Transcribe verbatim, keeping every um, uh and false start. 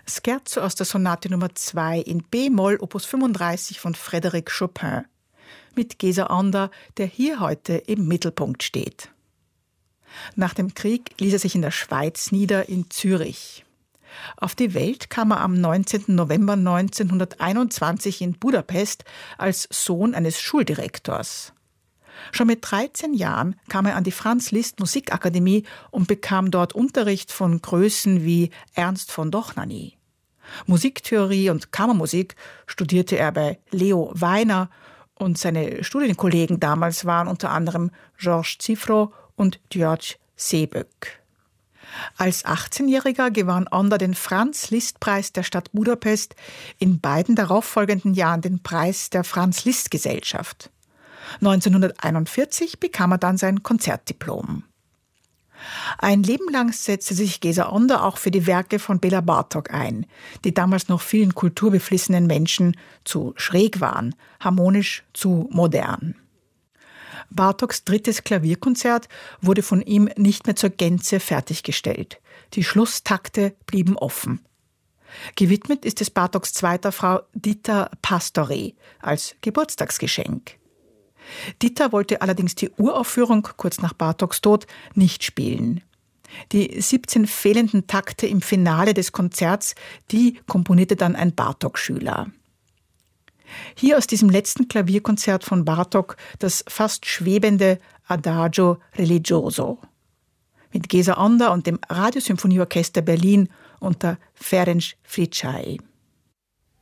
Scherzo aus der Sonate Nummer zwei in B-Moll, Opus fünfunddreißig von Frédéric Chopin, mit Gesa Ander, der hier heute im Mittelpunkt steht. Nach dem Krieg ließ er sich in der Schweiz nieder, in Zürich. Auf die Welt kam er am neunzehnten November neunzehnhunderteinundzwanzig in Budapest als Sohn eines Schuldirektors. Schon mit dreizehn Jahren kam er an die Franz-Liszt-Musikakademie und bekam dort Unterricht von Größen wie Ernst von Dohnanyi. Musiktheorie und Kammermusik studierte er bei Leo Weiner und seine Studienkollegen damals waren unter anderem Georges Cifro und György Sebök. Als achtzehnjähriger gewann Ander den Franz-Liszt-Preis der Stadt Budapest, in beiden darauffolgenden Jahren den Preis der Franz-Liszt-Gesellschaft. neunzehnhunderteinundvierzig bekam er dann sein Konzertdiplom. Ein Leben lang setzte sich Gesa Ander auch für die Werke von Béla Bartók ein, die damals noch vielen kulturbeflissenen Menschen zu schräg waren, harmonisch zu modern. Bartóks drittes Klavierkonzert wurde von ihm nicht mehr zur Gänze fertiggestellt. Die Schlusstakte blieben offen. Gewidmet ist es Bartóks zweiter Frau Dita Pásztory als Geburtstagsgeschenk. Dita wollte allerdings die Uraufführung kurz nach Bartóks Tod nicht spielen. Die siebzehn fehlenden Takte im Finale des Konzerts, die komponierte dann ein Bartók-Schüler. Hier aus diesem letzten Klavierkonzert von Bartók das fast schwebende Adagio religioso. Mit Gesa Ander und dem Radiosymphonieorchester Berlin unter Ferenc Fricsay.